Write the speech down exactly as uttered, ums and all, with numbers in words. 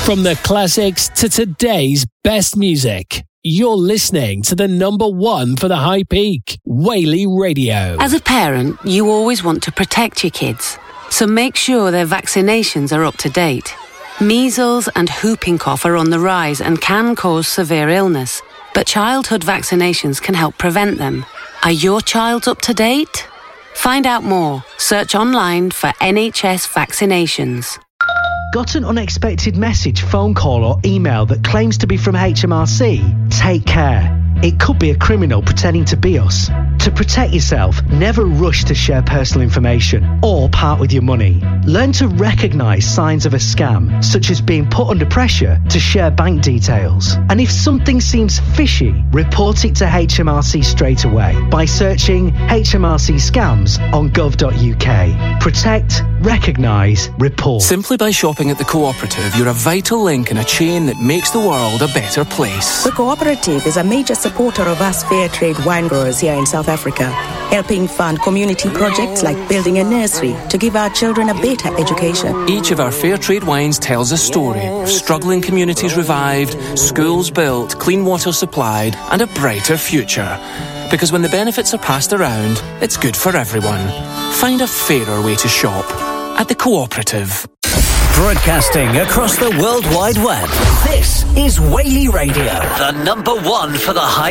From the classics to today's best music, you're listening to the number one for the high peak, Whaley Radio. As a parent, you always want to protect your kids, so make sure their vaccinations are up to date. Measles and whooping cough are on the rise and can cause severe illness, but childhood vaccinations can help prevent them. Are your child's up to date? Find out more. Search online for N H S vaccinations. Got an unexpected message, phone call or email that claims to be from H M R C? Take care. It could be a criminal pretending to be us. To protect yourself, never rush to share personal information or part with your money. Learn to recognise signs of a scam, such as being put under pressure to share bank details. And if something seems fishy, report it to H M R C straight away by searching H M R C scams on gov dot U K. Protect, recognise, report. Simply by shopping at the Cooperative, you're a vital link in a chain that makes the world a better place. The Cooperative is a major supporter of us fair trade wine growers here in South Africa, helping fund community projects like building a nursery to give our children a better education. Each of our fair trade wines tells a story of struggling communities revived, schools built, clean water supplied, and a brighter future. Because when the benefits are passed around, it's good for everyone. Find a fairer way to shop at the Cooperative. Broadcasting across the World Wide Web, this is Whaley Radio, the number one for the high